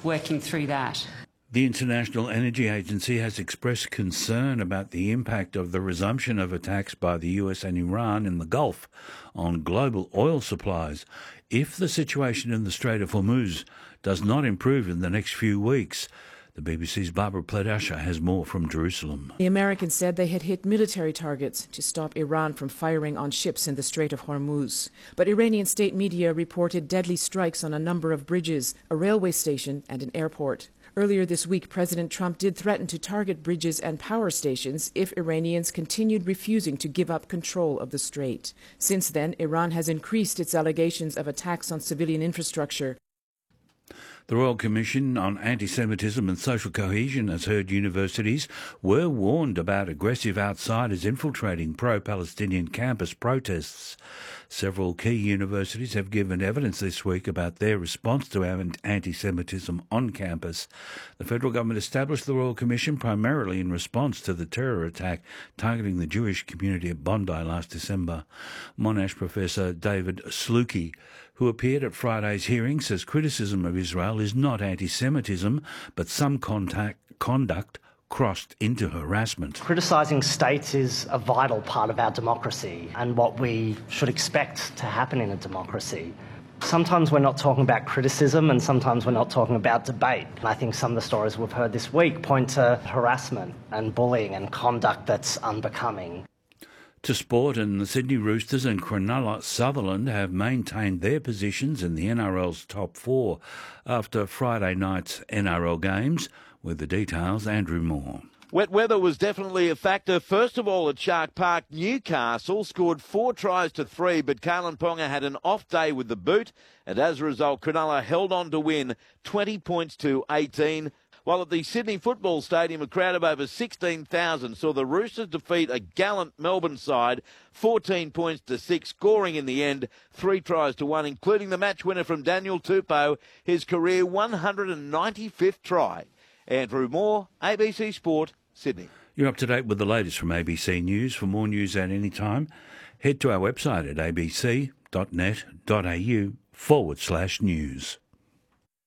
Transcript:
working through that. The International Energy Agency has expressed concern about the impact of the resumption of attacks by the US and Iran in the Gulf on global oil supplies if the situation in the Strait of Hormuz does not improve in the next few weeks. The BBC's Barbara Pledasher has more from Jerusalem. The Americans said they had hit military targets to stop Iran from firing on ships in the Strait of Hormuz. But Iranian state media reported deadly strikes on a number of bridges, a railway station and an airport. Earlier this week, President Trump did threaten to target bridges and power stations if Iranians continued refusing to give up control of the strait. Since then, Iran has increased its allegations of attacks on civilian infrastructure. The Royal Commission on Anti-Semitism and Social Cohesion has heard universities were warned about aggressive outsiders infiltrating pro-Palestinian campus protests. Several key universities have given evidence this week about their response to anti-Semitism on campus. The federal government established the Royal Commission primarily in response to the terror attack targeting the Jewish community at Bondi last December. Monash professor David Sluky, who appeared at Friday's hearing, says criticism of Israel is not anti-Semitism, but some conduct crossed into harassment. Criticising states is a vital part of our democracy and what we should expect to happen in a democracy. Sometimes we're not talking about criticism and sometimes we're not talking about debate. And I think some of the stories we've heard this week point to harassment and bullying and conduct that's unbecoming. To sport, and the Sydney Roosters and Cronulla Sutherland have maintained their positions in the NRL's top four after Friday night's NRL games. With the details, Andrew Moore. Wet weather was definitely a factor. First of all, at Shark Park, Newcastle scored 4 tries to 3, but Kalyn Ponga had an off day with the boot, and as a result, Cronulla held on to win 20 points to 18. While at the Sydney Football Stadium, a crowd of over 16,000 saw the Roosters defeat a gallant Melbourne side 14 points to 6, scoring in the end 3 tries to 1, including the match winner from Daniel Tupou, his career 195th try. Andrew Moore, ABC Sport, Sydney. You're up to date with the latest from ABC News. For more news at any time, head to our website at abc.net.au/news.